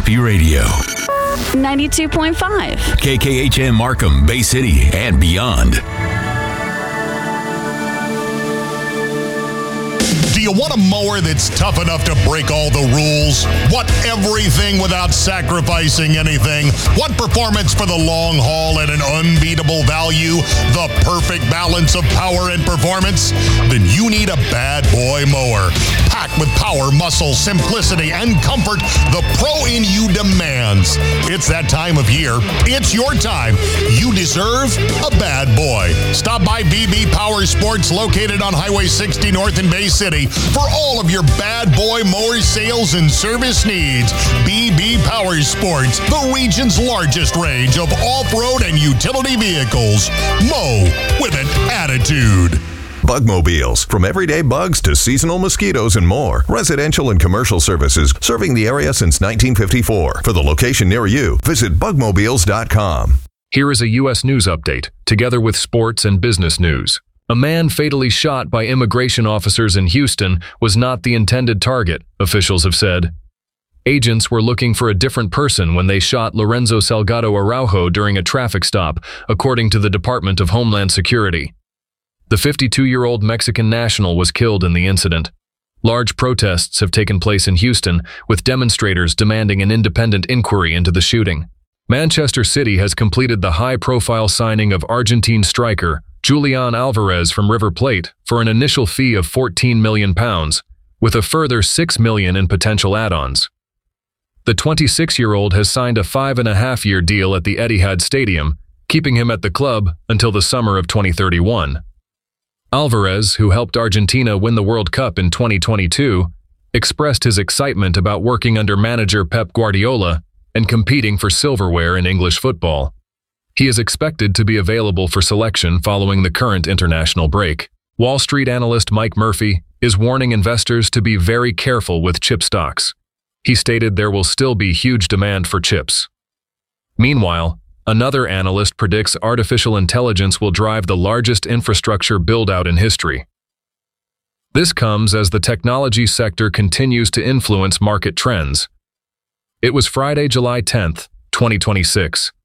Happy Radio. 92.5. KKHM Markham, Bay City, and beyond. Do you want a mower that's tough enough to break all the rules? Want everything without sacrificing anything? Want performance for the long haul at an unbeatable value? The perfect balance of power and performance? Then you need a bad boy mower. Packed with power, muscle, simplicity, and comfort the pro in you demands. It's that time of year. It's your time. You deserve a bad boy. Stop by BB Power Sports located on Highway 60 North in Bay City for all of your bad boy mower sales and service needs. BB Power Sports, the region's largest range of off-road and utility vehicles. Mow with an attitude. Bugmobiles. From everyday bugs to seasonal mosquitoes and more. Residential and commercial services serving the area since 1954. For the location near you, visit bugmobiles.com. Here is a U.S. news update, together with sports and business news. A man fatally shot by immigration officers in Houston was not the intended target, officials have said. Agents were looking for a different person when they shot Lorenzo Salgado Araujo during a traffic stop, according to the Department of Homeland Security. The 52-year-old Mexican national was killed in the incident. Large protests have taken place in Houston, with demonstrators demanding an independent inquiry into the shooting. Manchester City has completed the high-profile signing of Argentine striker Julian Alvarez from River Plate for an initial fee of £14 million, with a further $6 million in potential add-ons. The 26-year-old has signed a 5.5-year deal at the Etihad Stadium, keeping him at the club until the summer of 2031. Alvarez, who helped Argentina win the World Cup in 2022, expressed his excitement about working under manager Pep Guardiola and competing for silverware in English football. He is expected to be available for selection following the current international break. Wall Street analyst Mike Murphy is warning investors to be very careful with chip stocks. He stated there will still be huge demand for chips. Meanwhile, another analyst predicts artificial intelligence will drive the largest infrastructure build-out in history. This comes as the technology sector continues to influence market trends. It was Friday, July 10, 2026.